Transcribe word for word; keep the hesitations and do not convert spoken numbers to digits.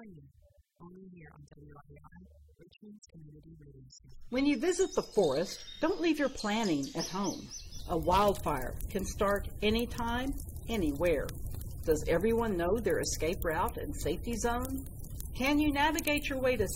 plan. Only here on W I I, Richmond's Community Radio Station. When you visit the forest, don't leave your planning at home. A wildfire can start anytime, anywhere. Does everyone know their escape route and safety zone? Can you navigate your way to